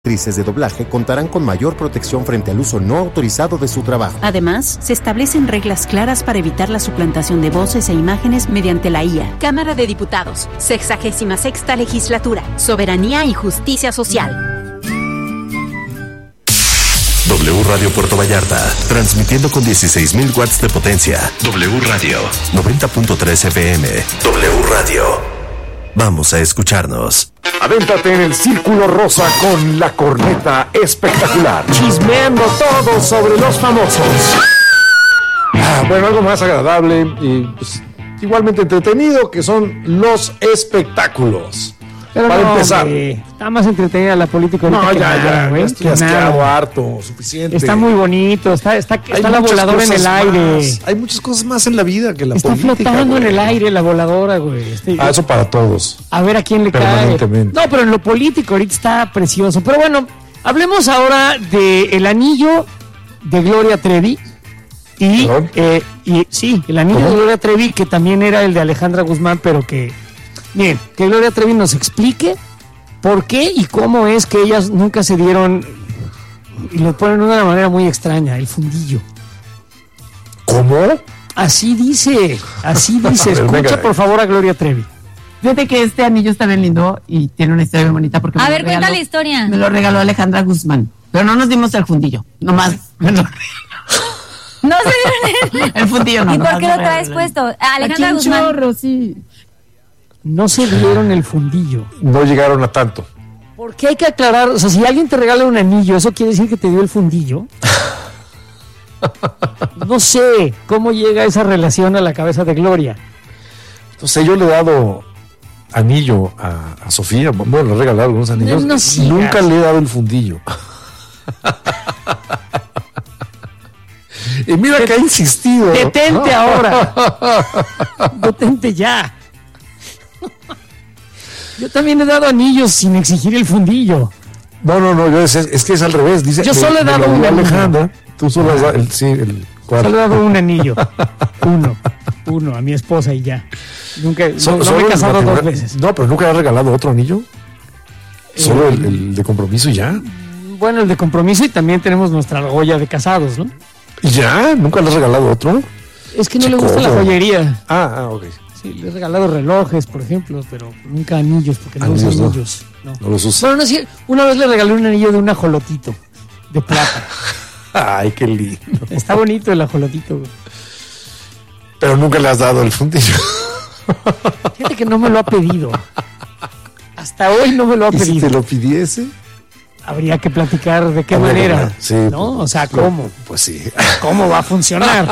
Actrices de doblaje contarán con mayor protección frente al uso no autorizado de su trabajo. Además, se establecen reglas claras para evitar la suplantación de voces e imágenes mediante la IA. Cámara de Diputados, 66ª Legislatura, Soberanía y Justicia Social. W Radio Puerto Vallarta, transmitiendo con 16,000 watts de potencia. W Radio, 90.3 FM. W Radio. Vamos a escucharnos. Avéntate en el Círculo Rosa con la corneta espectacular. Chismeando todo sobre los famosos. Bueno, algo más agradable y pues, igualmente entretenido, que son los espectáculos. Pero para empezar. Está más entretenida la política. No, ya estoy asqueado, harto, suficiente. Está muy bonito, está la voladora en el aire. Hay muchas cosas más en la vida que la está política. Está flotando en el aire la voladora, güey. Eso para todos. A ver a quién le cae. No, pero en lo político ahorita está precioso. Pero bueno, hablemos ahora del anillo de Gloria Trevi. Y sí, el anillo de Gloria Trevi, que también era el de Alejandra Guzmán, pero que... Bien, que Gloria Trevi nos explique por qué y cómo es que ellas nunca se dieron, y lo ponen de una manera muy extraña, el fundillo. ¿Cómo? Así dice. Escucha por favor a Gloria Trevi. Fíjate que este anillo está bien lindo y tiene una historia bien bonita porque cuenta la historia. Me lo regaló Alejandra Guzmán, pero no nos dimos el fundillo, nomás me lo regaló. No se dieron el fundillo no. ¿Y por qué lo traes puesto? Alejandra Guzmán. Chorro, sí. No se dieron el fundillo. No llegaron a tanto. ¿Por qué hay que aclarar? O sea, si alguien te regala un anillo, ¿eso quiere decir que te dio el fundillo? No sé cómo llega esa relación a la cabeza de Gloria. Entonces yo le he dado anillo a Sofía. Bueno, le he regalado algunos anillos. Nunca le he dado el fundillo. Y mira que ha insistido. Detente ahora. Detente ya. Yo también he dado anillos sin exigir el fundillo. No, es que es al revés. Dice, yo solo he dado un Alejandra, tú solo has dado solo he dado un anillo. Uno a mi esposa y ya. Nunca no me he casado 2 veces. No, pero nunca le has regalado otro anillo. Solo el de compromiso y ya. Bueno, el de compromiso y también tenemos nuestra argolla de casados, ¿no? ¿Y ya? ¿Nunca le has regalado otro? Es que no le gusta la joyería. Ok. Sí, le he regalado relojes, por ejemplo, pero nunca anillos, porque no usa anillos. No los usa. Bueno, no, sí, una vez le regalé un anillo de un ajolotito de plata. Ay, qué lindo. Está bonito el ajolotito, güey. Pero nunca le has dado el fundillo. Fíjate que no me lo ha pedido. Hasta hoy no me lo ha pedido. ¿Y si te lo pidiese? Habría que platicar de qué manera. Sí, ¿no? O sea, ¿cómo? Pues sí. ¿Cómo va a funcionar?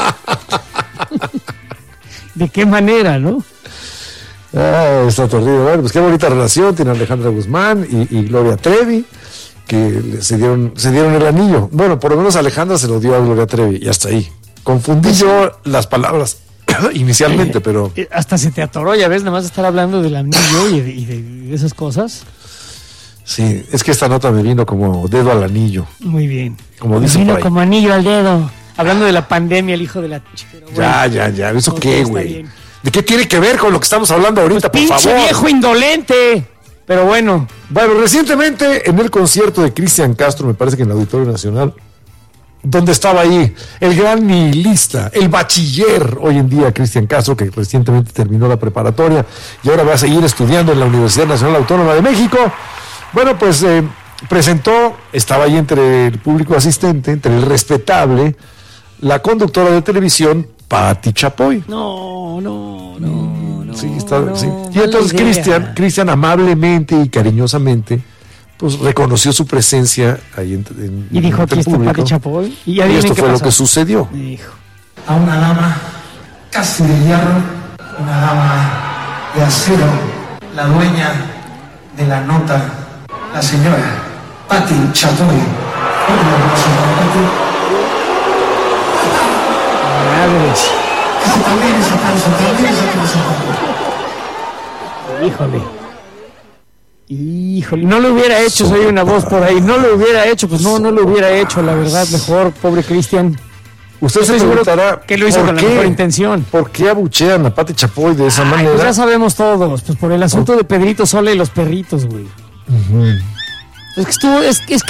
¿De qué manera, no? Está torcido. Bueno, pues qué bonita relación tiene Alejandra Guzmán y Gloria Trevi, que se dieron el anillo. Bueno, por lo menos Alejandra se lo dio a Gloria Trevi y hasta ahí. Confundí yo las palabras inicialmente, pero... Hasta se te atoró, ya ves, nada más estar hablando del anillo y de esas cosas. Sí, es que esta nota me vino como dedo al anillo. Muy bien. Como dice vino como anillo al dedo. Hablando de la pandemia, el hijo de la... Bueno, ya. ¿Eso qué, güey? ¿De qué tiene que ver con lo que estamos hablando ahorita, por favor? ¡Pinche viejo indolente! Pero bueno. Bueno, recientemente en el concierto de Cristian Castro, me parece que en el Auditorio Nacional, donde estaba ahí el gran nihilista, el bachiller hoy en día, Cristian Castro, que recientemente terminó la preparatoria y ahora va a seguir estudiando en la Universidad Nacional Autónoma de México. Bueno, pues presentó, estaba ahí entre el público asistente, entre el respetable, la conductora de televisión, Pati Chapoy. No. Sí, sí. Y entonces Cristian amablemente y cariñosamente, pues reconoció su presencia ahí y dijo, aquí está Pati Chapoy. Y esto fue lo que sucedió. Dijo. A una dama casi de hierro, una dama de acero, la dueña de la nota, la señora Pati Chapoy. Híjole, no lo hubiera hecho, soy una voz por ahí, no lo hubiera hecho, pues no lo hubiera hecho, la verdad, mejor, pobre Cristian. Usted se preguntará que lo hizo con la mejor intención. ¿Por qué abuchean a Pati Chapoy de esa manera? Pues ya sabemos todos, pues por el asunto de Pedrito Sola y los perritos, güey. Es que